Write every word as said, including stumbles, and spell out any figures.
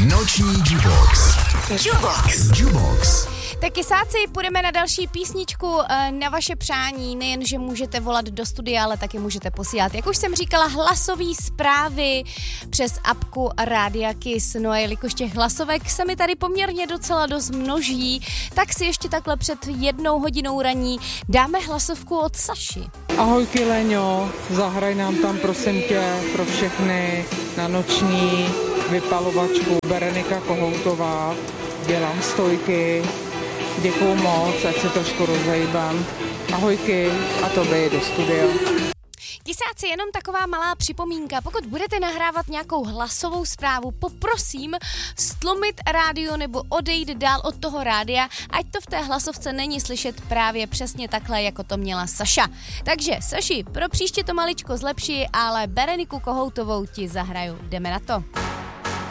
Noční Jukebox. Jukebox. Jukebox. Tak kysáci, půjdeme na další písničku. Na vaše přání nejen, že můžete volat do studia, ale taky můžete posílat, jak už jsem říkala, hlasové zprávy přes apku Rádia Kiss. No a jelikož těch hlasovek se mi tady poměrně docela dost množí, tak si ještě takhle před jednou hodinou raní dáme hlasovku od Saši. Ahoj Kyleňo, zahraj nám tam prosím tě pro všechny na noční vypalovačku Berenika Kohoutová. Dělám stojky. Děkuju moc, ať se trošku rozhejbám. Ahojky a tobě do studia. Kysáci, jenom taková malá připomínka. Pokud budete nahrávat nějakou hlasovou zprávu, poprosím stlumit rádio nebo odejít dál od toho rádia, ať to v té hlasovce není slyšet právě přesně takhle, jako to měla Saša. Takže, Saši, pro příště to maličko zlepší, ale Bereniku Kohoutovou ti zahraju. Jdeme na to.